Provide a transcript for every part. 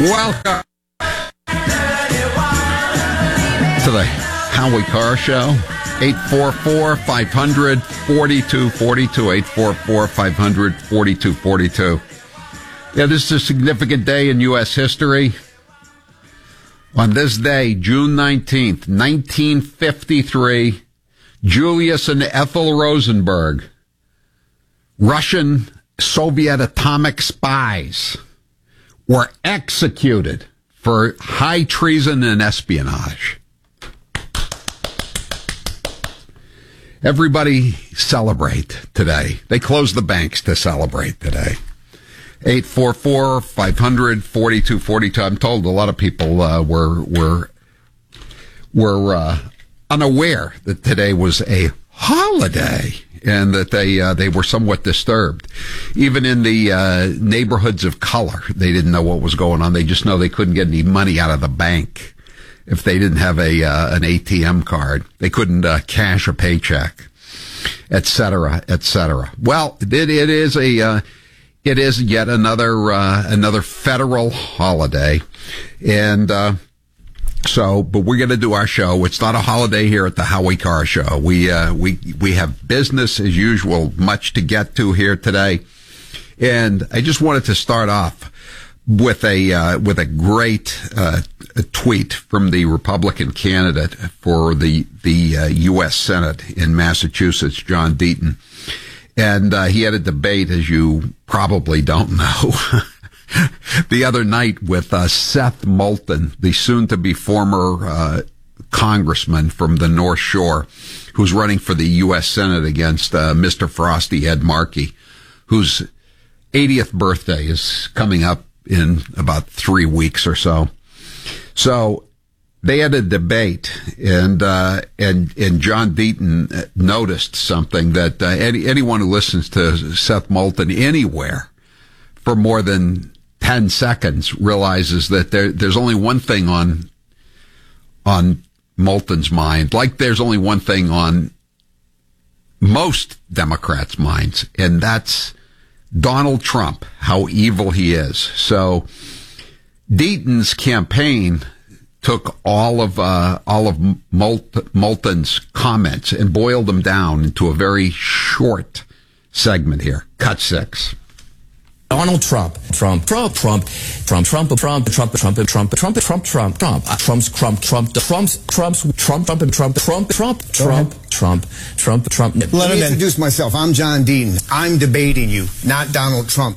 Welcome to the Howie Carr Show. 844-500-4242. 844-500-4242. Yeah, this is a significant day in U.S. history. On this day, June 19th, 1953, Julius and Ethel Rosenberg, Russian Soviet atomic spies, were executed for high treason and espionage. Everybody celebrate today. They closed the banks to celebrate today. 844-500-4242. I'm told a lot of people were unaware that today was a holiday and that they were somewhat disturbed. Even in the neighborhoods of color, they didn't know what was going on. They just know they couldn't get any money out of the bank if they didn't have an ATM card. They couldn't cash a paycheck, et cetera, et cetera. Well, it is yet another federal holiday, and but we're going to do our show. It's not a holiday here at the Howie Carr Show. We have business as usual, much to get to here today, and I just wanted to start off with a great tweet from the Republican candidate for the U.S. Senate in Massachusetts, John Deaton. And he had a debate, as you probably don't know, the other night with Seth Moulton, the soon-to-be former congressman from the North Shore, who's running for the U.S. Senate against Mr. Frosty Ed Markey, whose 80th birthday is coming up in about 3 weeks or so. So they had a debate, and John Deaton noticed something that anyone who listens to Seth Moulton anywhere for more than 10 seconds realizes that there's only one thing on Moulton's mind, like there's only one thing on most Democrats' minds, and that's Donald Trump, how evil he is. So Deaton's campaign took all of Moulton's comments and boiled them down into a very short segment here. Cut 6. Donald Trump, Trump's Let me introduce myself. I'm John Deaton. I'm debating you, not Donald Trump.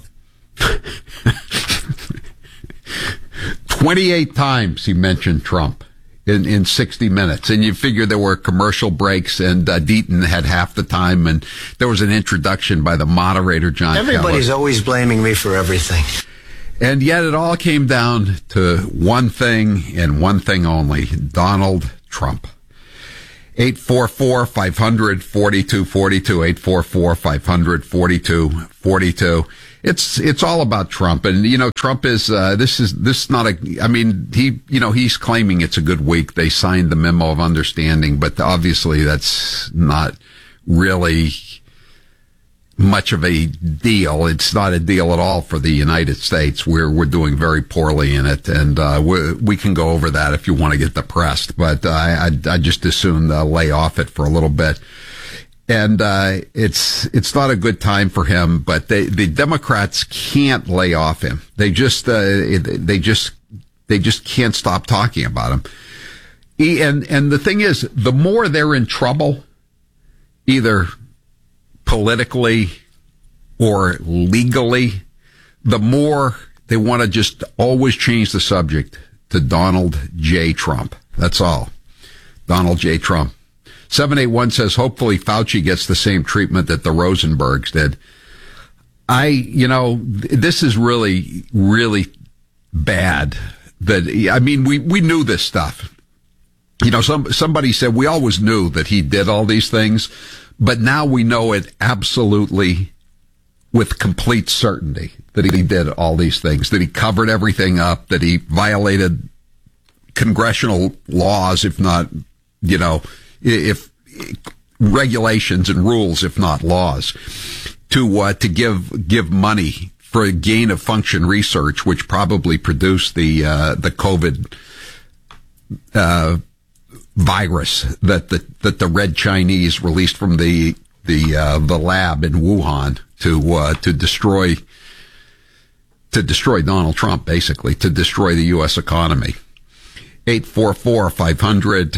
28 times he mentioned Trump in 60 minutes. And you figure there were commercial breaks, and Deaton had half the time, and there was an introduction by the moderator, John Everybody's Keller. Always blaming me for everything. And yet it all came down to one thing and one thing only, Donald Trump. 844-500-4242, 844-500-4242. It's all about Trump. And, Trump is, this is not he's claiming it's a good week. They signed the memo of understanding, but obviously that's not really much of a deal. It's not a deal at all for the United States. We're doing very poorly in it. And, we can go over that if you want to get depressed, but I just as soon lay off it for a little bit. And it's not a good time for him, but the Democrats can't lay off him. They just can't stop talking about him. And the thing is, the more they're in trouble, either politically or legally, the more they want to just always change the subject to Donald J. Trump. That's all. Donald J. Trump. 781 says, hopefully Fauci gets the same treatment that the Rosenbergs did. This is really, really bad. We knew this stuff. Somebody said we always knew that he did all these things, but now we know it absolutely with complete certainty that he did all these things, that he covered everything up, that he violated congressional laws, if not, if regulations and rules, if not laws, to give money for gain of function research, which probably produced the COVID virus that the Red Chinese released from the lab in Wuhan to destroy Donald Trump, basically, to destroy the U.S. economy. 844-500-4242,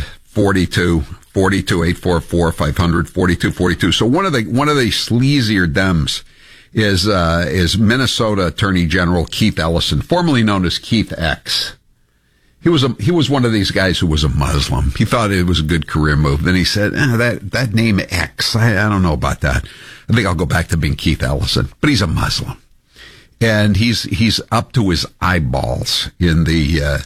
844-500-4242. So one of the sleazier Dems is Minnesota Attorney General Keith Ellison, formerly known as Keith X. He was one of these guys who was a Muslim. He thought it was a good career move. Then he said, that name X, I don't know about that. I think I'll go back to being Keith Ellison. But he's a Muslim. And he's up to his eyeballs in the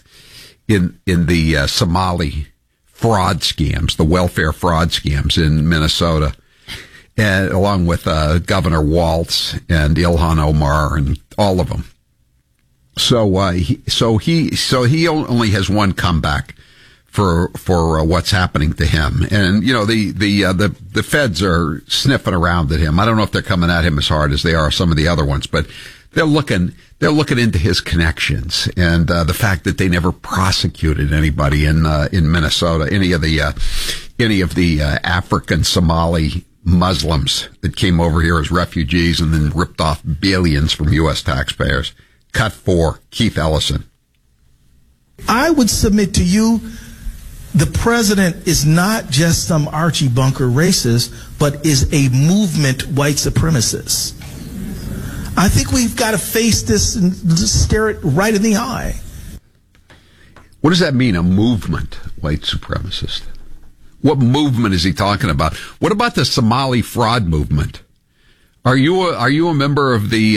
Somali fraud scams, the welfare fraud scams in Minnesota, and along with Governor Waltz and Ilhan Omar and all of them. So he only has one comeback for what's happening to him. And you know, the feds are sniffing around at him. I don't know if they're coming at him as hard as they are some of the other ones, but they're looking into his connections and the fact that they never prosecuted anybody in Minnesota, any of the African Somali Muslims that came over here as refugees and then ripped off billions from U.S. taxpayers. Cut 4, Keith Ellison. I would submit to you, the president is not just some Archie Bunker racist, but is a movement white supremacist. I think we've got to face this and just stare it right in the eye. What does that mean, a movement white supremacist? What movement is he talking about? What about the Somali fraud movement? Are you a member of the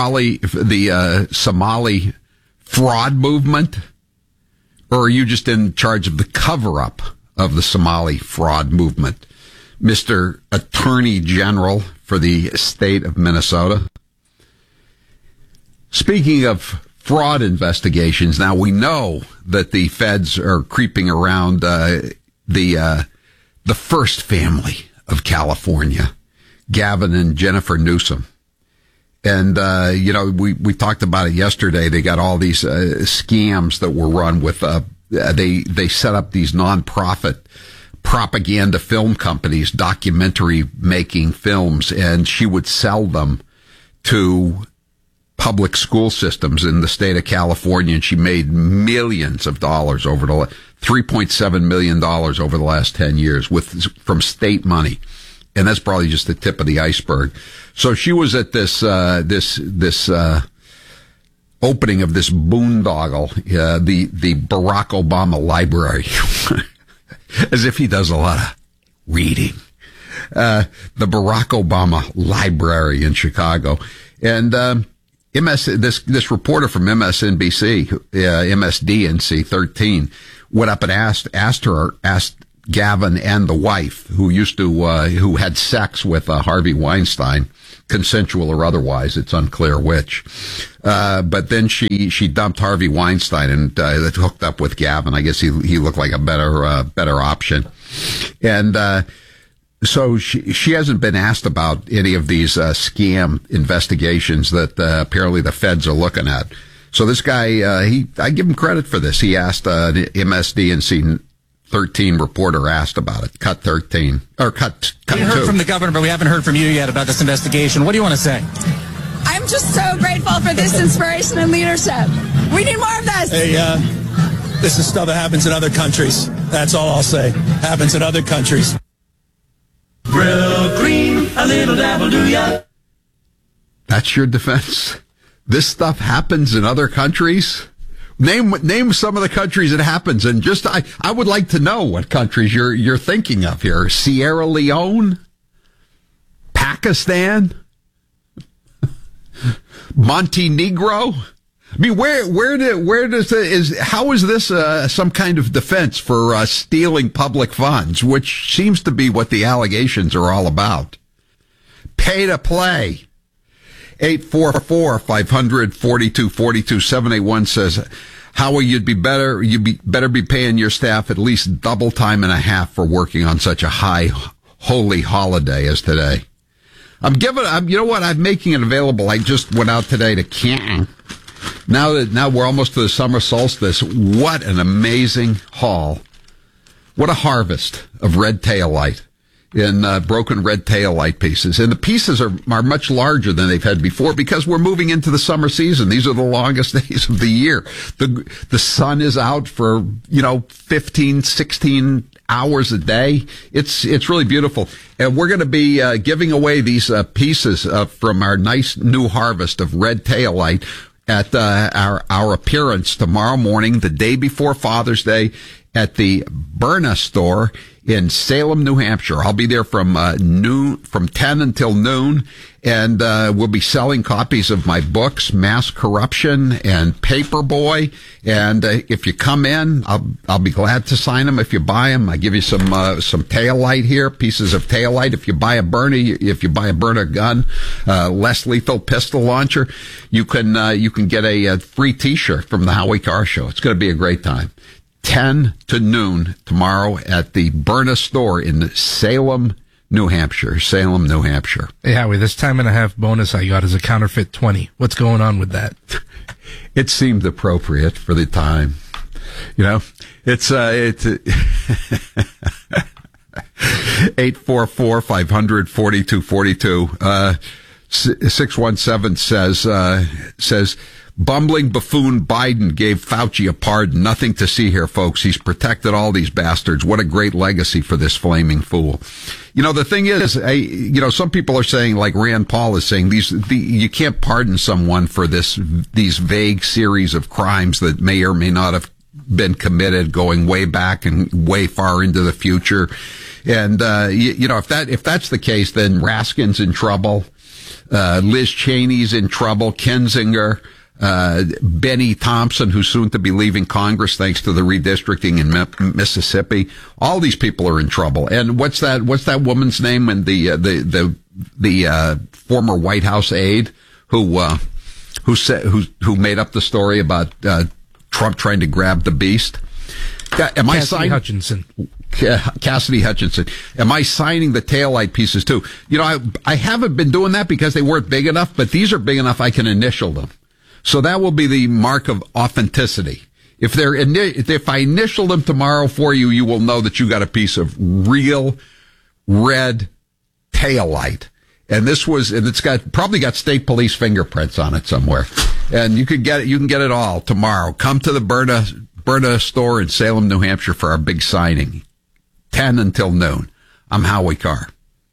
Somali fraud movement, or are you just in charge of the cover-up of the Somali fraud movement, Mr. Attorney General for the state of Minnesota? Speaking of fraud investigations, now we know that the feds are creeping around the first family of California, Gavin and Jennifer Newsom. And, we talked about it yesterday. They got all these scams that were run with, they set up these nonprofit propaganda film companies, documentary making films, and she would sell them to public school systems in the state of California. And she made millions of dollars $3.7 million over the last 10 years from state money. And that's probably just the tip of the iceberg. So she was at this opening of this boondoggle, the Barack Obama Library, as if he does a lot of reading. The Barack Obama Library in Chicago. And, this reporter from MSNBC, MSDNC 13, went up and asked Gavin and the wife, who had sex with Harvey Weinstein, consensual or otherwise, it's unclear which. But then she dumped Harvey Weinstein and hooked up with Gavin. I guess he looked like a better option. And so she hasn't been asked about any of these scam investigations that apparently the feds are looking at. So this guy, I give him credit for this. He asked MSDNC 13 reporter asked about it. Cut 13 or cut 2. We heard from the governor, but we haven't heard from you yet about this investigation. What do you want to say? I'm just so grateful for this inspiration and leadership. We need more of this. Hey, this is stuff that happens in other countries. That's all I'll say. Happens in other countries. Real cream, a little dabble, do ya? That's your defense? This stuff happens in other countries? Name some of the countries it happens in. Just I would like to know what countries you're thinking of here. Sierra Leone, Pakistan, Montenegro. I mean, how is this some kind of defense for stealing public funds, which seems to be what the allegations are all about? Pay to play. 844-500-4242. 781 says, Howie, you'd better be paying your staff at least double time and a half for working on such a high, holy holiday as today. you know what? I'm making it available. I just went out today to Canton. Now we're almost to the summer solstice. What an amazing haul. What a harvest of red taillight in broken red taillight pieces. And the pieces are much larger than they've had before because we're moving into the summer season. These are the longest days of the year. The sun is out for, 15, 16 hours a day. It's really beautiful. And we're going to be giving away these pieces from our nice new harvest of red taillight at our appearance tomorrow morning, the day before Father's Day, at the Byrna store in Salem, New Hampshire. I'll be there from 10 until noon, and we'll be selling copies of my books, Mass Corruption and Paperboy. And if you come in, I'll be glad to sign them. If you buy them, I give you some taillight here, pieces of taillight. If you buy a Byrna gun, less lethal pistol launcher, you can get a free T-shirt from the Howie Carr Show. It's going to be a great time. 10 to noon tomorrow at the Byrna store in Salem, New Hampshire. Salem, New Hampshire. Hey, Howie, this time and a half bonus I got is a counterfeit 20. What's going on with that? It seemed appropriate for the time. It's 844-500-4242. 617 says, bumbling buffoon Biden gave Fauci a pardon. Nothing to see here, folks. He's protected all these bastards. What a great legacy for this flaming fool. The thing is, some people are saying, like Rand Paul is saying, you can't pardon someone for these vague series of crimes that may or may not have been committed going way back and way far into the future. And, if that's the case, then Raskin's in trouble. Liz Cheney's in trouble. Kinzinger. Benny Thompson, who's soon to be leaving Congress thanks to the redistricting in Mississippi. All these people are in trouble. And what's that woman's name? And the former White House aide who made up the story about Trump trying to grab the beast. Cassidy Hutchinson. Cassidy Hutchinson. Am I signing the taillight pieces too? I haven't been doing that because they weren't big enough, but these are big enough I can initial them. So that will be the mark of authenticity. If I initial them tomorrow for you, you will know that you got a piece of real red taillight. And it's probably got state police fingerprints on it somewhere. And you can get it all tomorrow. Come to the Byrna store in Salem, New Hampshire for our big signing. 10 until noon. I'm Howie Carr.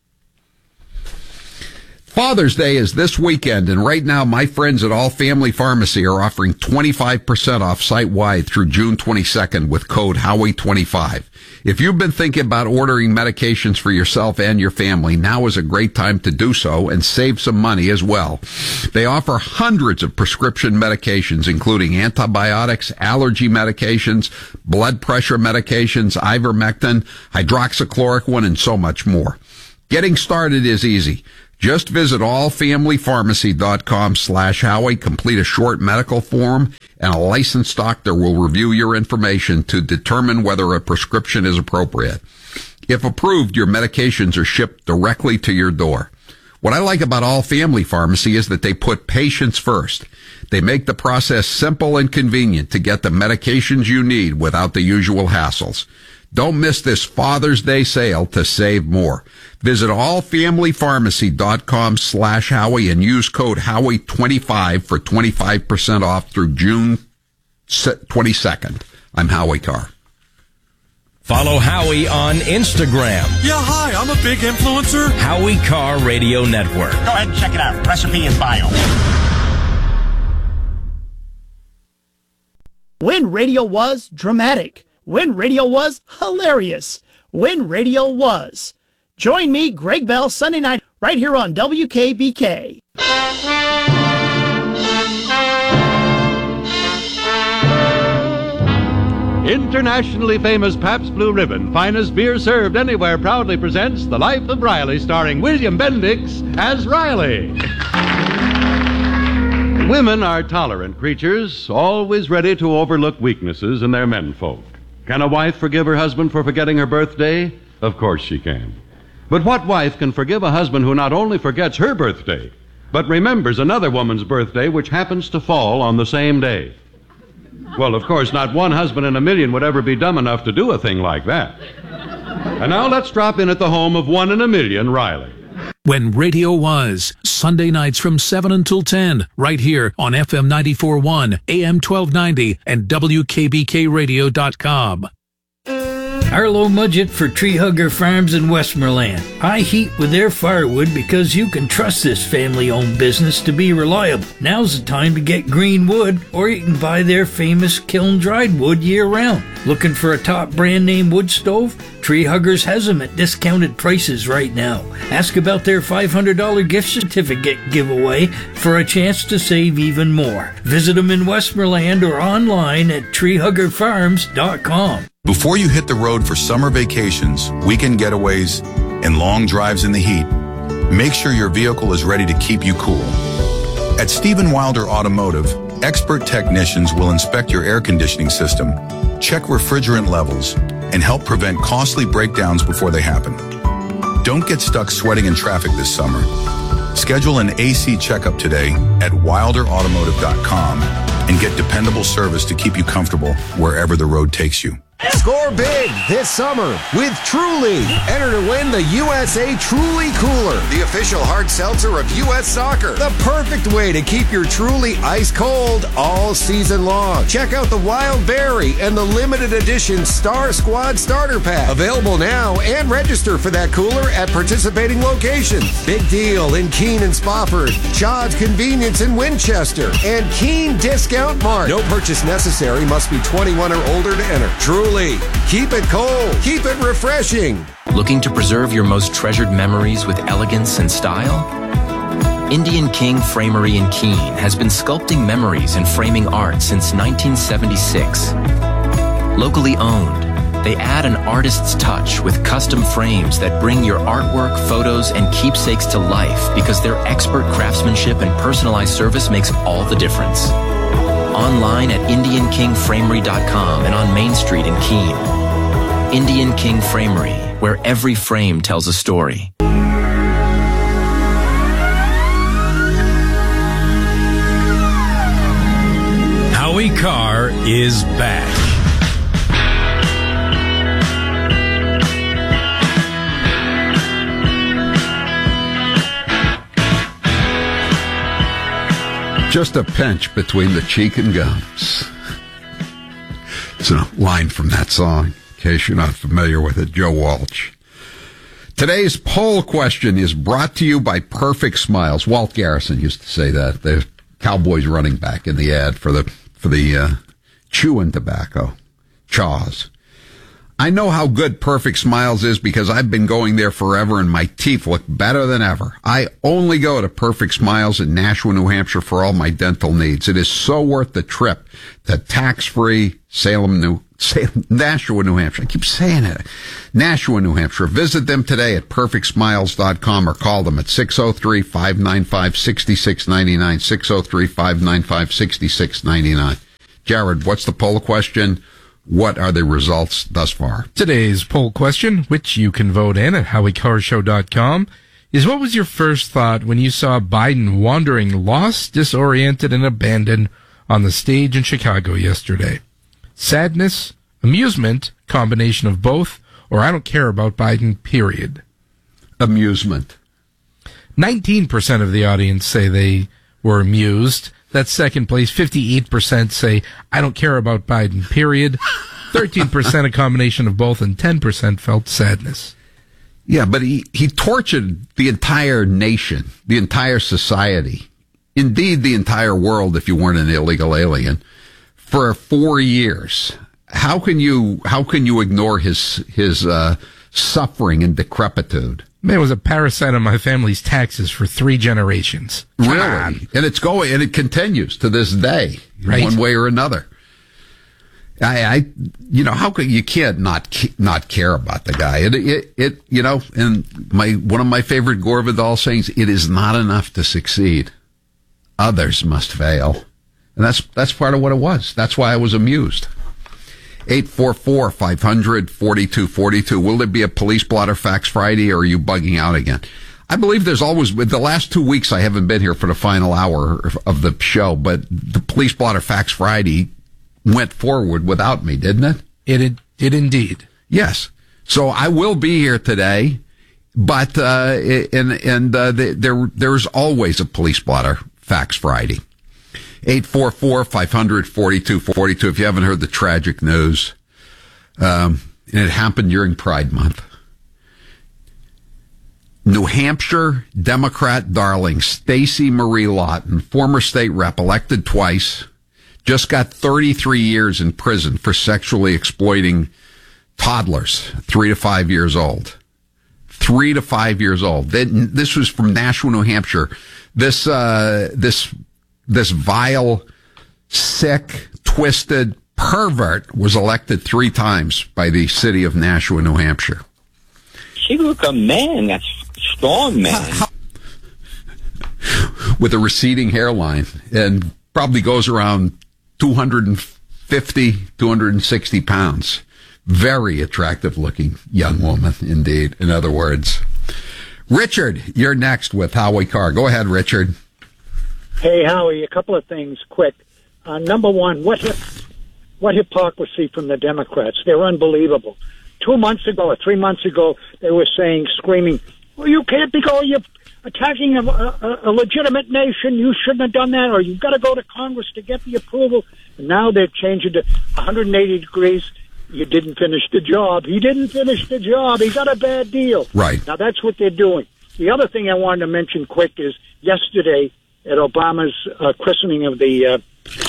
Father's Day is this weekend, and right now my friends at All Family Pharmacy are offering 25% off site-wide through June 22nd with code Howie25. If you've been thinking about ordering medications for yourself and your family, now is a great time to do so and save some money as well. They offer hundreds of prescription medications, including antibiotics, allergy medications, blood pressure medications, ivermectin, hydroxychloroquine, and so much more. Getting started is easy. Just visit allfamilypharmacy.com/Howie, complete a short medical form, and a licensed doctor will review your information to determine whether a prescription is appropriate. If approved, your medications are shipped directly to your door. What I like about All Family Pharmacy is that they put patients first. They make the process simple and convenient to get the medications you need without the usual hassles. Don't miss this Father's Day sale to save more. Visit allfamilypharmacy.com/Howie and use code Howie25 for 25% off through June 22nd. I'm Howie Carr. Follow Howie on Instagram. Yeah, hi, I'm a big influencer. Howie Carr Radio Network. Go ahead and check it out. Recipe in bio. When radio was dramatic. When radio was hilarious. When radio was. Join me, Greg Bell, Sunday night, right here on WKBK. Internationally famous Pabst Blue Ribbon, finest beer served anywhere, proudly presents The Life of Riley, starring William Bendix as Riley. Women are tolerant creatures, always ready to overlook weaknesses in their menfolk. Can a wife forgive her husband for forgetting her birthday? Of course she can. But what wife can forgive a husband who not only forgets her birthday, but remembers another woman's birthday which happens to fall on the same day? Well, of course, not one husband in a million would ever be dumb enough to do a thing like that. And now let's drop in at the home of 1 in a million, Riley. When Radio Was, Sunday nights from 7 until 10, right here on FM 94.1, AM 1290, and WKBKRadio.com. Arlo Mudgett for Tree Hugger Farms in Westmoreland. I heat with their firewood because you can trust this family-owned business to be reliable. Now's the time to get green wood, or you can buy their famous kiln-dried wood year-round. Looking for a top brand-name wood stove? Tree Huggers has them at discounted prices right now. Ask about their $500 gift certificate giveaway for a chance to save even more. Visit them in Westmoreland or online at treehuggerfarms.com. Before you hit the road for summer vacations, weekend getaways, and long drives in the heat, make sure your vehicle is ready to keep you cool. At Stephen Wilder Automotive, expert technicians will inspect your air conditioning system, check refrigerant levels, and help prevent costly breakdowns before they happen. Don't get stuck sweating in traffic this summer. Schedule an AC checkup today at wilderautomotive.com and get dependable service to keep you comfortable wherever the road takes you. Score big this summer with Truly. Enter to win the USA Truly Cooler, the official hard seltzer of U.S. Soccer. The perfect way to keep your Truly ice cold all season long. Check out the Wild Berry and the limited edition Star Squad Starter Pack. Available now, and register for that cooler at participating locations. Big Deal in Keene and Spofford, Chad's Convenience in Winchester, and Keene Discount Mart. No purchase necessary. Must be 21 or older to enter. Truly. Keep it cold. Keep it refreshing. Looking to preserve your most treasured memories with elegance and style? Indian King Framery in Keene has been sculpting memories and framing art since 1976. Locally owned, they add an artist's touch with custom frames that bring your artwork, photos, and keepsakes to life because their expert craftsmanship and personalized service makes all the difference. Online at IndianKingFramery.com and on Main Street in Keene. Indian King Framery, where every frame tells a story. Howie Carr is back. Just a pinch between the cheek and gums. It's a line from that song, in case you're not familiar with it. Joe Walsh. Today's poll question is brought to you by Perfect Smiles. Walt Garrison used to say that. The Cowboys running back in the ad for the chewing tobacco, Chaws. I know how good Perfect Smiles is because I've been going there forever and my teeth look better than ever. I only go to Perfect Smiles in Nashua, New Hampshire for all my dental needs. It is so worth the trip to tax-free Nashua, New Hampshire. I keep saying it. Nashua, New Hampshire. Visit them today at perfectsmiles.com or call them at 603-595-6699, 603-595-6699. Jared, what's the poll question? What are the results thus far? Today's poll question, which you can vote in at HowieCarrShow.com, is what was your first thought when you saw Biden wandering lost, disoriented, and abandoned on the stage in Chicago yesterday? Sadness, amusement, combination of both, or I don't care about Biden, period? Amusement. 19% of the audience say they were amused. That's second place. 58% say, I don't care about Biden, period. 13% a combination of both, and 10% felt sadness. Yeah, but he tortured the entire nation, the entire society, indeed the entire world if you weren't an illegal alien, for 4 years. How can you ignore his suffering and decrepitude? Man was a parasite on my family's taxes for 3 generations. Really? And it continues to this day, right? One way or another. How could you can't not care about the guy? And one of my favorite Gore Vidal sayings, it is not enough to succeed. Others must fail. And that's part of what it was. That's why I was amused. 844-500-4242. Will there be a Police Blotter Facts Friday, or are you bugging out again? I believe there's always, with the last 2 weeks, I haven't been here for the final hour of the show, but the Police Blotter Facts Friday went forward without me, didn't it? It did indeed. Yes. So I will be here today, but, there's always a Police Blotter Facts Friday. 844-500-4242. If you haven't heard the tragic news, and it happened during Pride Month. New Hampshire Democrat darling Stacey Marie Lawton, former state rep, elected twice, just got 33 years in prison for sexually exploiting toddlers, 3 to 5 years old. 3 to 5 years old. This was from Nashua, New Hampshire. This vile, sick, twisted pervert was elected 3 times by the city of Nashua, New Hampshire. She look a man. That's strong man. With a receding hairline, and probably goes around 250, 260 pounds. Very attractive looking young woman, indeed, in other words. Richard, you're next with Howie Carr. Go ahead, Richard. Hey, Howie, a couple of things quick. Number one, what hypocrisy from the Democrats. They're unbelievable. 2 months ago or 3 months ago, they were screaming, well, you can't be you're attacking a legitimate nation. You shouldn't have done that, or you've got to go to Congress to get the approval. And now they've changed it to 180 degrees. You didn't finish the job. He didn't finish the job. He got a bad deal. Right. Now, that's what they're doing. The other thing I wanted to mention quick is yesterday at Obama's christening of the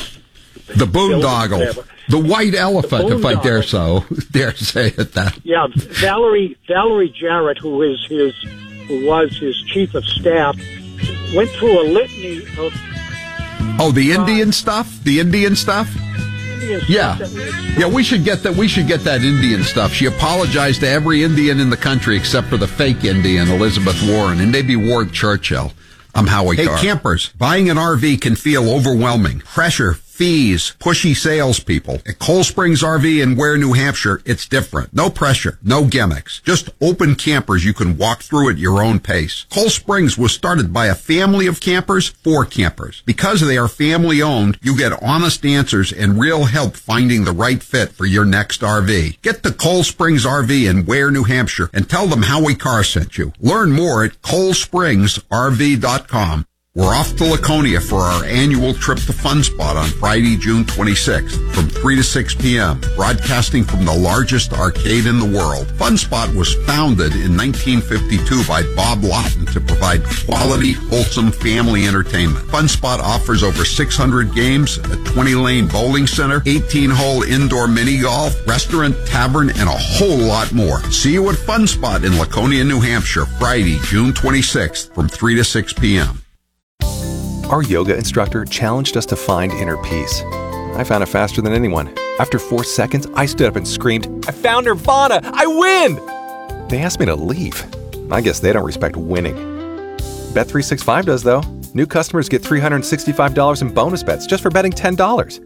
boondoggle, the white elephant, if I dare say it that. Yeah, Valerie Jarrett, who was his chief of staff, went through a litany of. Oh, the Indian stuff. The Indian stuff. Yeah, we should get that. We should get that Indian stuff. She apologized to every Indian in the country except for the fake Indian, Elizabeth Warren, and maybe Ward Churchill. I'm Howie Carr. Hey, campers, buying an RV can feel overwhelming. Pressure, fees, pushy salespeople. At Cold Springs RV in Ware, New Hampshire, it's different. No pressure, no gimmicks. Just open campers you can walk through at your own pace. Cold Springs was started by a family of campers for campers. Because they are family owned, you get honest answers and real help finding the right fit for your next RV. Get to Cold Springs RV in Ware, New Hampshire and tell them Howie Carr sent you. Learn more at coldspringsrv.com. We're off to Laconia for our annual trip to Fun Spot on Friday, June 26th from 3 to 6 p.m., broadcasting from the largest arcade in the world. Fun Spot was founded in 1952 by Bob Lawton to provide quality, wholesome family entertainment. Fun Spot offers over 600 games, a 20-lane bowling center, 18-hole indoor mini golf, restaurant, tavern, and a whole lot more. See you at Fun Spot in Laconia, New Hampshire, Friday, June 26th from 3 to 6 p.m. Our yoga instructor challenged us to find inner peace. I found it faster than anyone. After 4 seconds, I stood up and screamed, I found Nirvana! I win! They asked me to leave. I guess they don't respect winning. Bet365 does, though. New customers get $365 in bonus bets just for betting $10.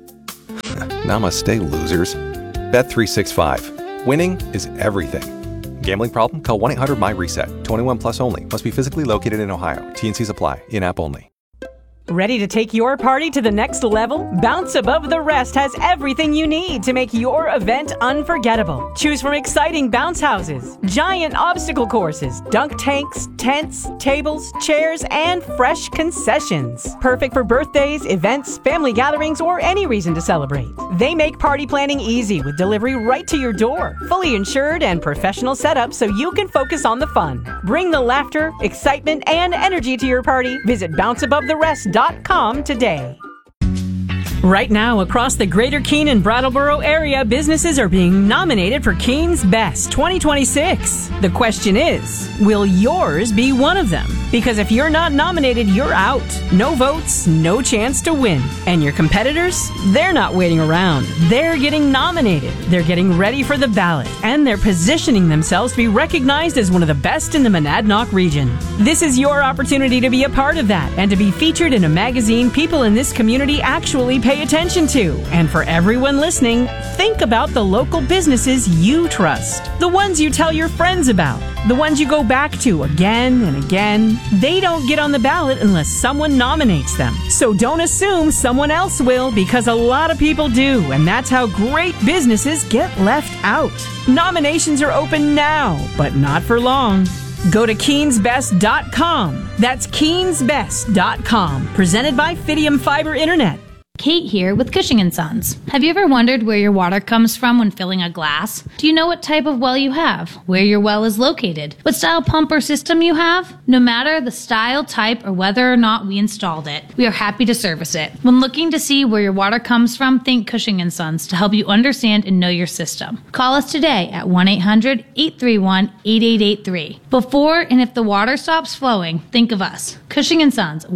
Namaste, losers. Bet365. Winning is everything. Gambling problem? Call 1-800-MY-RESET. 21 plus only. Must be physically located in Ohio. T&Cs apply. In-app only. Ready to take your party to the next level? Bounce Above the Rest has everything you need to make your event unforgettable. Choose from exciting bounce houses, giant obstacle courses, dunk tanks, tents, tables, chairs, and fresh concessions. Perfect for birthdays, events, family gatherings, or any reason to celebrate. They make party planning easy with delivery right to your door. Fully insured and professional setup so you can focus on the fun. Bring the laughter, excitement, and energy to your party. Visit bounceabovetherest.com today. Right now, across the greater Keene and Brattleboro area, businesses are being nominated for Keene's Best 2026. The question is, will yours be one of them? Because if you're not nominated, you're out. No votes, no chance to win. And your competitors? They're not waiting around. They're getting nominated. They're getting ready for the ballot. And they're positioning themselves to be recognized as one of the best in the Monadnock region. This is your opportunity to be a part of that and to be featured in a magazine people in this community actually pay pay attention to. And for everyone listening, think about the local businesses you trust. The ones you tell your friends about. The ones you go back to again and again. They don't get on the ballot unless someone nominates them. So don't assume someone else will, because a lot of people do, and that's how great businesses get left out. Nominations are open now, but not for long. Go to KeensBest.com. That's KeensBest.com. Presented by Fidium Fiber Internet. Kate here with Cushing & Sons. Have you ever wondered where your water comes from when filling a glass? Do you know what type of well you have? Where your well is located? What style pump or system you have? No matter the style, type, or whether or not we installed it, we are happy to service it. When looking to see where your water comes from, think Cushing & Sons to help you understand and know your system. Call us today at 1-800-831-8883. Before and if the water stops flowing, think of us. Cushing & Sons,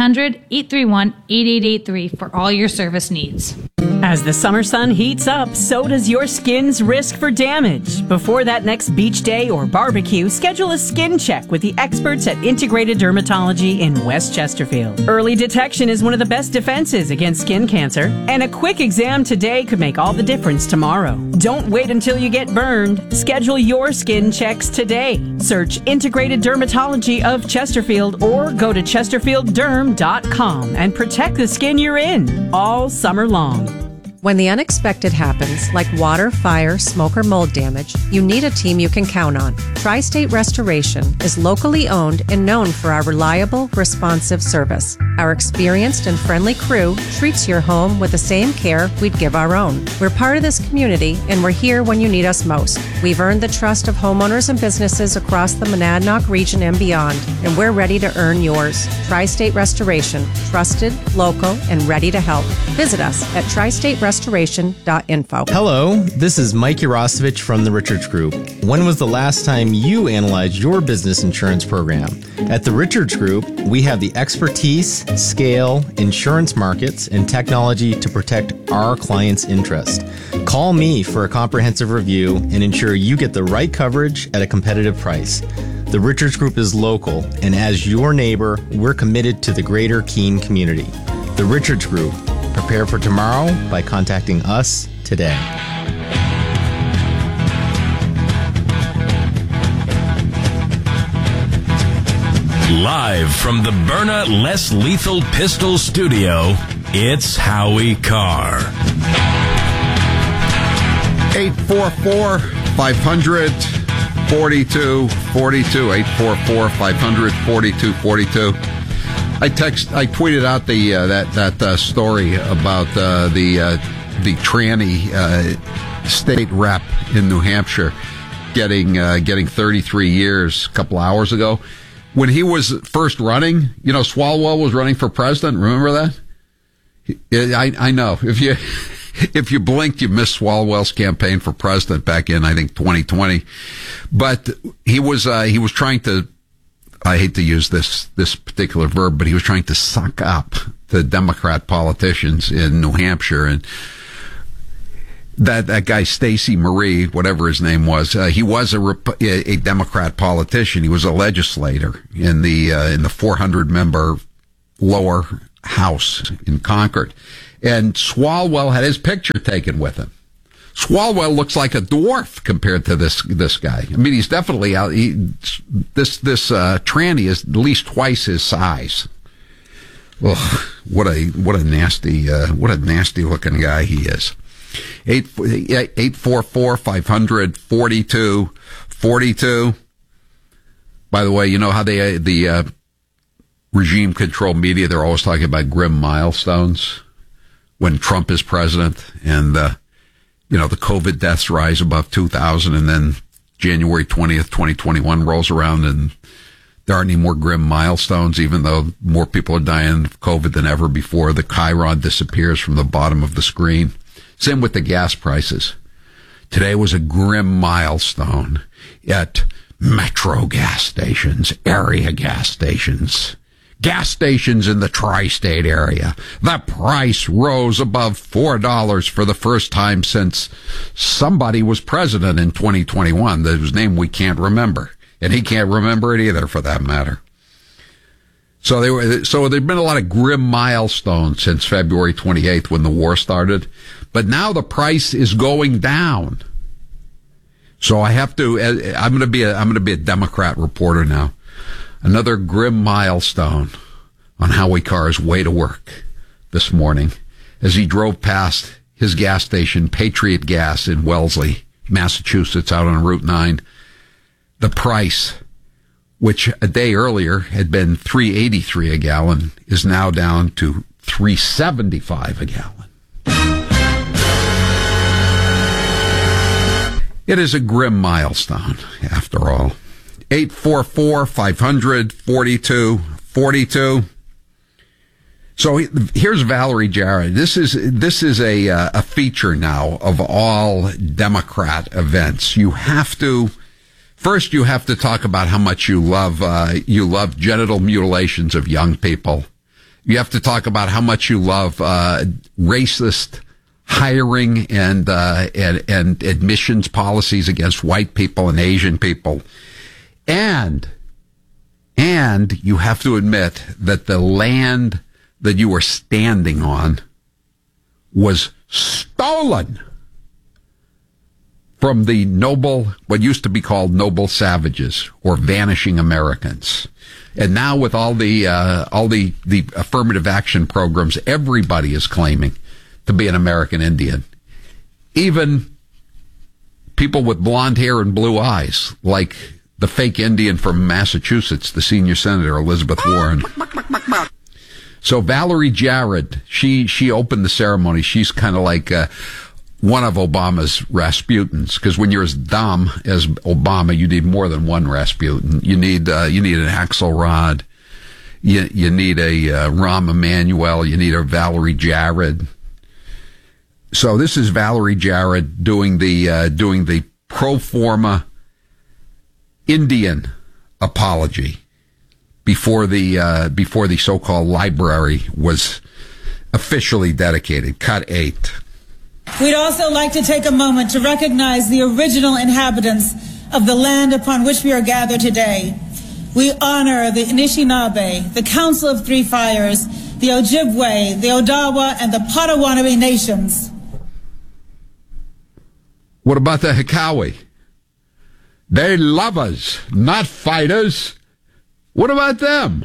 1-800-831-8883 for all your service needs. As the summer sun heats up, so does your skin's risk for damage. Before that next beach day or barbecue, schedule a skin check with the experts at Integrated Dermatology in West Chesterfield. Early detection is one of the best defenses against skin cancer, and a quick exam today could make all the difference tomorrow. Don't wait until you get burned. Schedule your skin checks today. Search Integrated Dermatology of Chesterfield or go to chesterfieldderm.com and protect the skin you're in all summer long. When the unexpected happens, like water, fire, smoke, or mold damage, you need a team you can count on. Tri-State Restoration is locally owned and known for our reliable, responsive service. Our experienced and friendly crew treats your home with the same care we'd give our own. We're part of this community, and we're here when you need us most. We've earned the trust of homeowners and businesses across the Monadnock region and beyond, and we're ready to earn yours. Tri-State Restoration, trusted, local, and ready to help. Visit us at tristaterestoration.info. Hello, this is Mike Urosevich from the Richards Group. When was the last time you analyzed your business insurance program? At the Richards Group, we have the expertise, scale, insurance markets, and technology to protect our clients' interest. Call me for a comprehensive review and ensure you get the right coverage at a competitive price. The Richards Group is local, and as your neighbor, we're committed to the greater Keene community. The Richards Group. Prepare for tomorrow by contacting us today. Live from the Byrna Less Lethal Pistol Studio, it's Howie Carr. 844-500-4242. 844-500-4242. I tweeted out that story about the tranny state rep in New Hampshire getting 33 years a couple hours ago. When he was first running, Swalwell was running for president. Remember that? I know. If you blinked, you missed Swalwell's campaign for president back in, I think, 2020. But he was trying to, I hate to use this particular verb, but he was trying to suck up the Democrat politicians in New Hampshire. And that guy, Stacey Marie, whatever his name was, he was a Democrat politician. He was a legislator in the 400-member lower house in Concord. And Swalwell had his picture taken with him. Swalwell looks like a dwarf compared to this guy. I mean, he's definitely out. This tranny is at least twice his size. Ugh, what a nasty looking guy he is. 844-500-4242. By the way, you know how the regime control media, they're always talking about grim milestones when Trump is president, and the COVID deaths rise above 2,000, and then January 20th, 2021 rolls around, and there aren't any more grim milestones, even though more people are dying of COVID than ever before. The chyron disappears from the bottom of the screen. Same with the gas prices. Today was a grim milestone at Metro gas stations, area gas stations in the tri-state area. The price rose above $4 for the first time since somebody was president in 2021, whose name we can't remember. And he can't remember it either, for that matter. So there've been a lot of grim milestones since February 28th when the war started, but now the price is going down. So I'm going to be a Democrat reporter now. Another grim milestone on Howie Carr's way to work this morning as he drove past his gas station, Patriot Gas in Wellesley, Massachusetts, out on Route 9. The price, which a day earlier had been $3.83 a gallon, is now down to $3.75 a gallon. It is a grim milestone, after all. 844-500-4242. So here's Valerie Jarrett. This is a feature now of all Democrat events. You have to talk about how much you love genital mutilations of young people. You have to talk about how much you love racist hiring and admissions policies against white people and Asian people. And you have to admit that the land that you were standing on was stolen from the what used to be called noble savages or vanishing Americans. And now with all the affirmative action programs, everybody is claiming to be an American Indian. Even people with blonde hair and blue eyes, like the fake Indian from Massachusetts, the senior senator, Elizabeth Warren. So Valerie Jarrett, she opened the ceremony. She's kind of like one of Obama's Rasputins, because when you're as dumb as Obama, you need more than one Rasputin. You need an Axelrod. You need a Rahm Emanuel. You need a Valerie Jarrett. So this is Valerie Jarrett doing the pro forma Indian apology before the so-called library was officially dedicated. Cut 8. We'd also like to take a moment to recognize the original inhabitants of the land upon which we are gathered today. We honor the Anishinaabe, the Council of Three Fires, the Ojibwe, the Odawa, and the Potawatomi nations. What about the Hikawi? They're lovers, not fighters. What about them?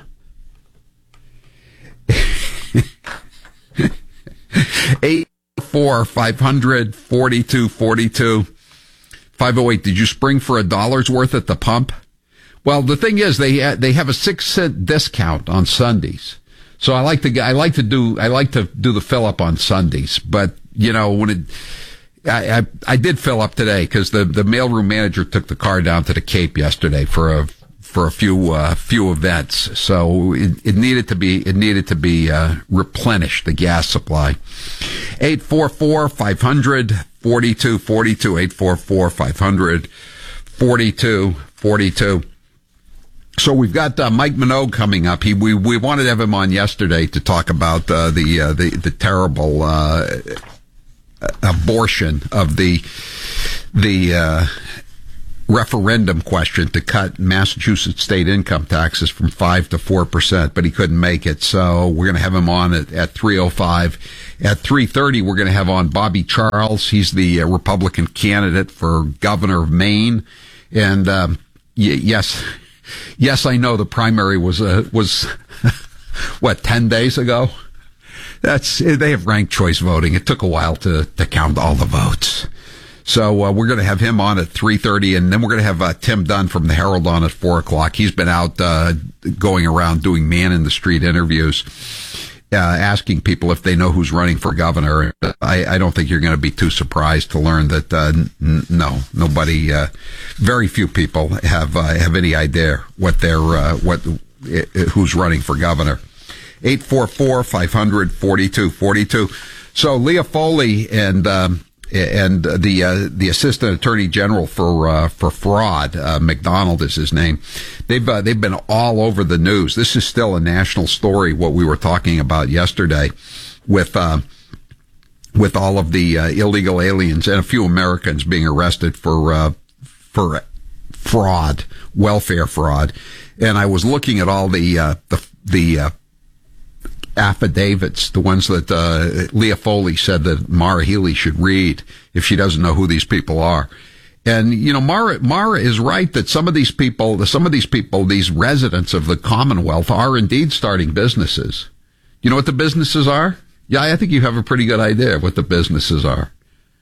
844-500-4242. 508, did you spring for $1 worth at the pump? Well, the thing is, they have a 6-cent discount on Sundays. So I like to do the fill up on Sundays. But you know, when I did fill up today because the mailroom manager took the car down to the Cape yesterday for a few events. So it needed to be replenished, the gas supply. 844-500-4242. 844-500-4242. So we've got Mike Minogue coming up. We wanted to have him on yesterday to talk about the terrible abortion of the referendum question to cut Massachusetts state income taxes from 5% to 4%, but he couldn't make it. So we're going to have him on at 3:05. At 3:30, we're going to have on Bobby Charles. He's the Republican candidate for governor of Maine. And yes, I know the primary was what, 10 days ago? They have ranked choice voting. It took a while to count all the votes. So we're going to have him on at 3:30, and then we're going to have Tim Dunn from the Herald on at 4:00. He's been out going around doing man-in-the-street interviews, asking people if they know who's running for governor. I don't think you're going to be too surprised to learn that nobody, very few people have any idea who's running for governor. 844-500-4242. So Leah Foley and the assistant attorney general for fraud, McDonald is his name. They've been all over the news. This is still a national story. What we were talking about yesterday with all of the illegal aliens and a few Americans being arrested for fraud, welfare fraud. And I was looking at all the affidavits, the ones that Leah Foley said that Mara Healy should read if she doesn't know who these people are. And, you know, Mara is right that some of these people, these residents of the Commonwealth are indeed starting businesses. You know what the businesses are? Yeah, I think you have a pretty good idea of what the businesses are.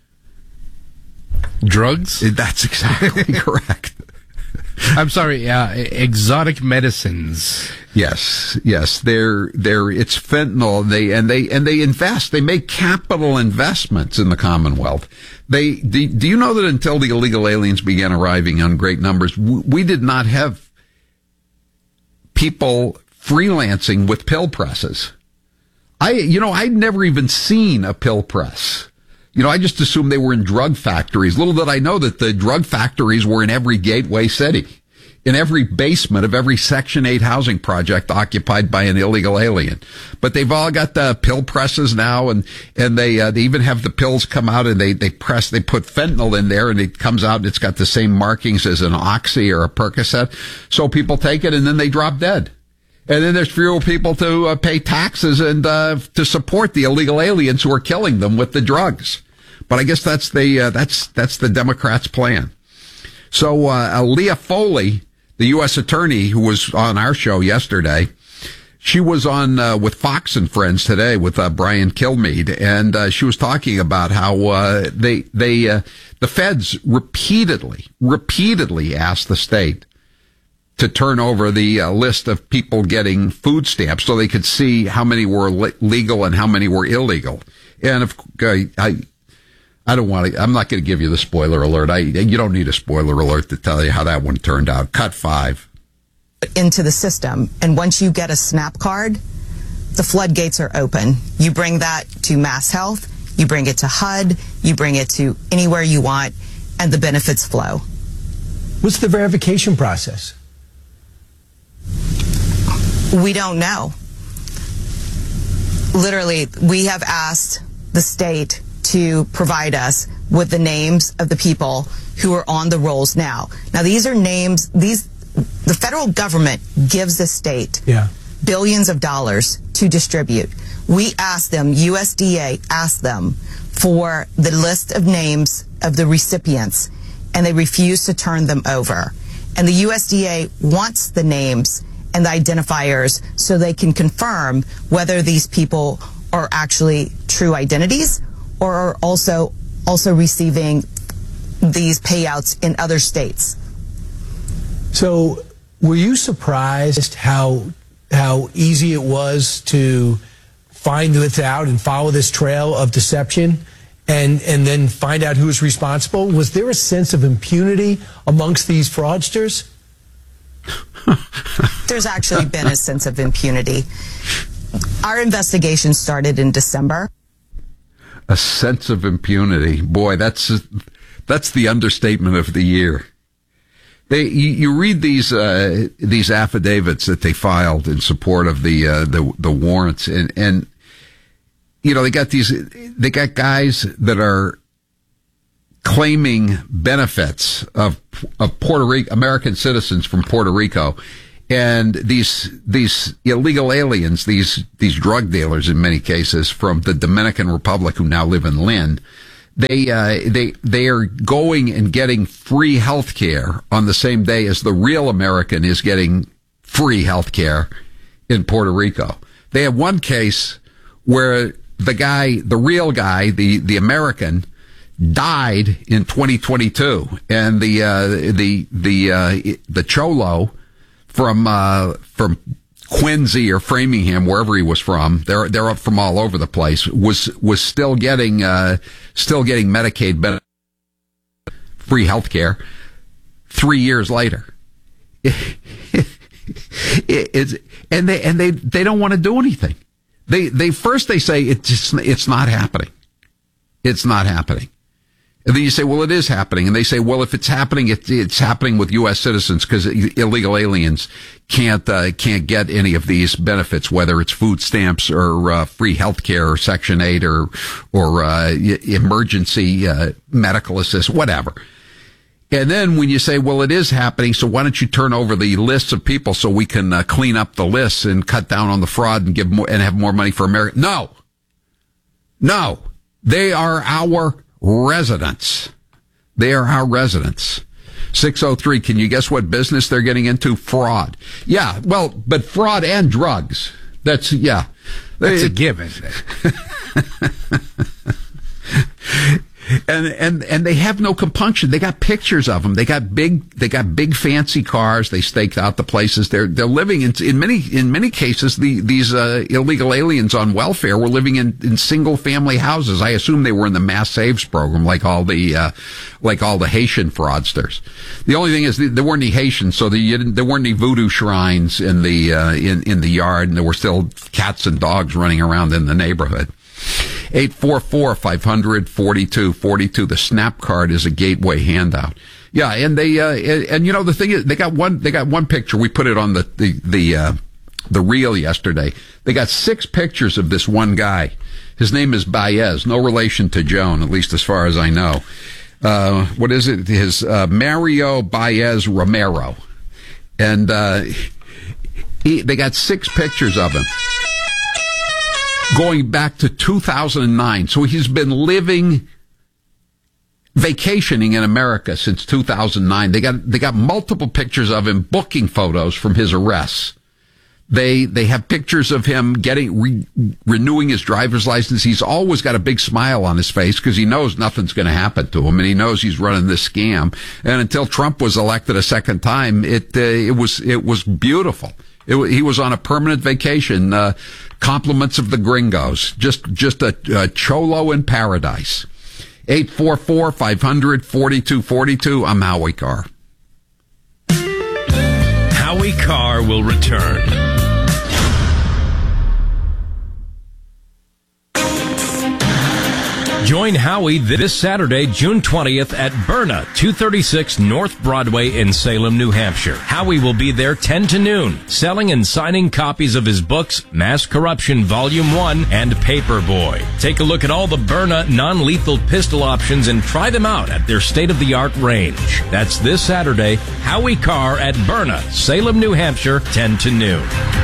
Drugs? That's exactly correct. I'm sorry, exotic medicines. Yes. They're it's fentanyl. They invest. They make capital investments in the Commonwealth. Do you know that until the illegal aliens began arriving on great numbers, we did not have people freelancing with pill presses. I'd never even seen a pill press. You know, I just assumed they were in drug factories. Little did I know that the drug factories were in every gateway city, in every basement of every Section 8 housing project occupied by an illegal alien. But they've all got the pill presses now, and they even have the pills come out and they put fentanyl in there, and it comes out and it's got the same markings as an Oxy or a Percocet. So people take it and then they drop dead. And then there's fewer people to pay taxes and to support the illegal aliens who are killing them with the drugs. But I guess that's the Democrats' plan. So Leah Foley, the U.S. attorney who was on our show yesterday, she was on with Fox and Friends today with Brian Kilmeade, and she was talking about how the feds repeatedly asked the state to turn over the list of people getting food stamps so they could see how many were legal and how many were illegal. And I'm not going to give you the spoiler alert. You don't need a spoiler alert to tell you how that one turned out. Cut 5. Into the system. And once you get a SNAP card, the floodgates are open. You bring that to Mass Health, you bring it to HUD, you bring it to anywhere you want, and the benefits flow. What's the verification process? We don't know. Literally, we have asked the state to provide us with the names of the people who are on the rolls now. Now, these are names, the federal government gives the state billions of dollars to distribute. We asked them, USDA asked them for the list of names of the recipients, and they refused to turn them over. And the USDA wants the names and the identifiers so they can confirm whether these people are actually true identities or are also receiving these payouts in other states. So were you surprised how easy it was to find this out and follow this trail of deception and then find out who's responsible? Was there a sense of impunity amongst these fraudsters? There's actually been a sense of impunity. Our investigation started in December. A sense of impunity. Boy, that's the understatement of the year. You read these affidavits that they filed in support of the warrants, and you know, they got guys that are claiming benefits of Puerto Rico, American citizens from Puerto Rico, and these illegal aliens, these drug dealers in many cases from the Dominican Republic who now live in Lynn, they are going and getting free health care on the same day as the real American is getting free health care in Puerto Rico. They have one case where the real guy, the American, died in 2022, and the cholo from Quincy or Framingham, wherever he was from, they're up from all over the place, was still getting Medicaid benefit, free health care 3 years later. And they don't want to do anything. They first say it's not happening. It's not happening. And then you say, well, it is happening. And they say, well, if it's happening, it's happening with U.S. citizens because illegal aliens can't get any of these benefits, whether it's food stamps or free health care or Section 8 or emergency medical assist, whatever. And then when you say, well, it is happening, so why don't you turn over the lists of people so we can clean up the lists and cut down on the fraud and give more and have more money for America? No. They are our residents. They are our residents. 603, can you guess what business they're getting into? Fraud. Yeah, well, but fraud and drugs. That's a given. And they have no compunction. They got pictures of them. They got big fancy cars. They staked out the places. They're living in many cases. These illegal aliens on welfare were living in single family houses. I assume they were in the mass saves program, like all the Haitian fraudsters. The only thing is there weren't any Haitians, so there weren't any voodoo shrines in the yard, and there were still cats and dogs running around in the neighborhood. 844-500-4242. The SNAP card is a gateway handout. Yeah, and they and you know the thing is they got one picture. We put it on the reel yesterday. They got 6 pictures of this one guy. His name is Baez, no relation to Joan, at least as far as I know. What is it? His Mario Baez Romero, and they got 6 pictures of him going back to 2009. So he's been vacationing in America since 2009. They got multiple pictures of him booking photos from his arrests. They have pictures of him renewing his driver's license. He's always got a big smile on his face because he knows nothing's going to happen to him, and he knows he's running this scam. And until Trump was elected a second time, it was beautiful. He was on a permanent vacation. Compliments of the gringos. Just a cholo in paradise. 844-500-4242. I'm Howie Carr. Howie Carr will return. Join Howie this Saturday, June 20th at Berna, 236 North Broadway in Salem, New Hampshire. Howie will be there 10 to noon, selling and signing copies of his books, Mass Corruption Volume 1 and Paperboy. Take a look at all the Berna non-lethal pistol options and try them out at their state-of-the-art range. That's this Saturday, Howie Carr at Berna, Salem, New Hampshire, 10 to noon.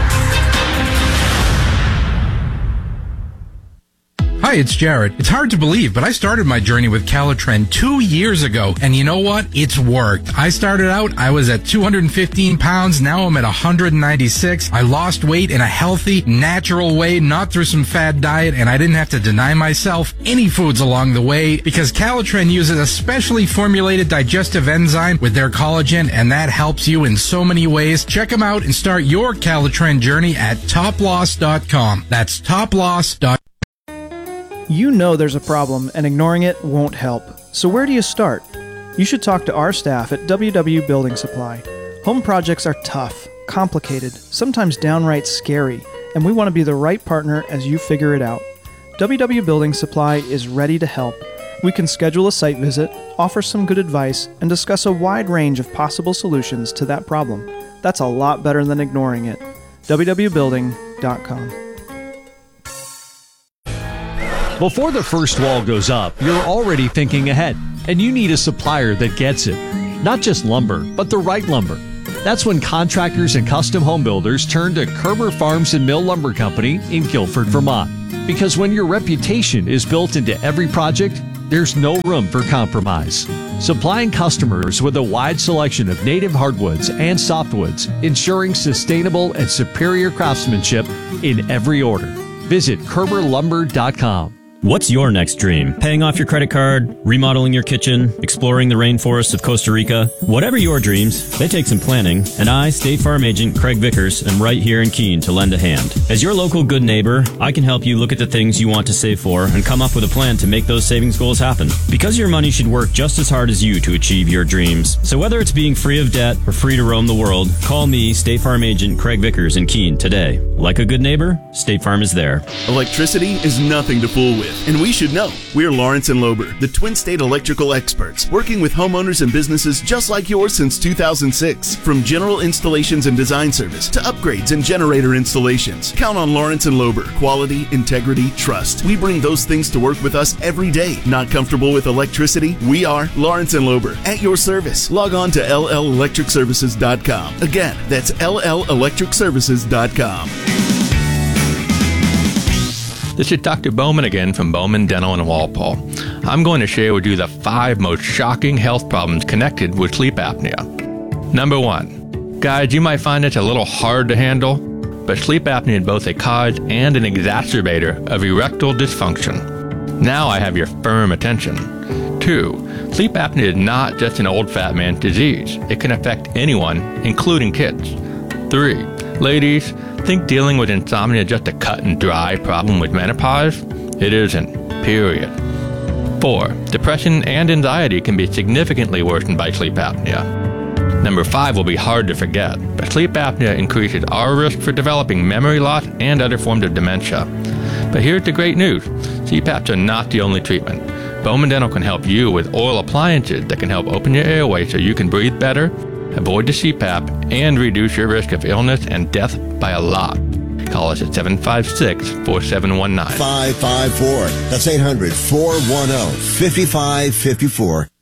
Hi, it's Jared. It's hard to believe, but I started my journey with Calitren 2 years ago, and you know what? It's worked. I started out, I was at 215 pounds, now I'm at 196. I lost weight in a healthy, natural way, not through some fad diet, and I didn't have to deny myself any foods along the way, because Calitren uses a specially formulated digestive enzyme with their collagen, and that helps you in so many ways. Check them out and start your Calitren journey at toploss.com. That's toploss.com. You know there's a problem, and ignoring it won't help. So where do you start? You should talk to our staff at WW Building Supply. Home projects are tough, complicated, sometimes downright scary, and we want to be the right partner as you figure it out. WW Building Supply is ready to help. We can schedule a site visit, offer some good advice, and discuss a wide range of possible solutions to that problem. That's a lot better than ignoring it. www.building.com. Before the first wall goes up, you're already thinking ahead, and you need a supplier that gets it. Not just lumber, but the right lumber. That's when contractors and custom home builders turn to Kerber Farms and Mill Lumber Company in Guilford, Vermont. Because when your reputation is built into every project, there's no room for compromise. Supplying customers with a wide selection of native hardwoods and softwoods, ensuring sustainable and superior craftsmanship in every order. Visit KerberLumber.com. What's your next dream? Paying off your credit card, remodeling your kitchen, exploring the rainforests of Costa Rica? Whatever your dreams, they take some planning, and I, State Farm Agent Craig Vickers, am right here in Keene to lend a hand. As your local good neighbor, I can help you look at the things you want to save for and come up with a plan to make those savings goals happen. Because your money should work just as hard as you to achieve your dreams. So whether it's being free of debt or free to roam the world, call me, State Farm Agent Craig Vickers in Keene today. Like a good neighbor, State Farm is there. Electricity is nothing to fool with. with, and we should know. We're Lawrence and Lober, the Twin State electrical experts, working with homeowners and businesses just like yours since 2006. From general installations and design service to upgrades and generator installations, count on Lawrence and Lober. Quality, integrity, trust. We bring those things to work with us every day. Not comfortable with electricity? We are Lawrence and Lober, at your service. Log on to LLElectricServices.com. Again, that's LLElectricServices.com. This is Dr. Bowman again from Bowman Dental in Walpole. I'm going to share with you the 5 most shocking health problems connected with sleep apnea. Number 1. Guys, you might find this a little hard to handle, but sleep apnea is both a cause and an exacerbator of erectile dysfunction. Now I have your firm attention. 2. Sleep apnea is not just an old fat man's disease. It can affect anyone, including kids. 3. Ladies, think dealing with insomnia is just a cut and dry problem with menopause? It isn't, period. 4. Depression and anxiety can be significantly worsened by sleep apnea. Number 5 will be hard to forget, but sleep apnea increases our risk for developing memory loss and other forms of dementia. But here's the great news. CPAPs are not the only treatment. Bowman Dental can help you with oral appliances that can help open your airway so you can breathe better, avoid the CPAP, and reduce your risk of illness and death by a lot. Call us at 756-4719. 554. That's 800-410-5554.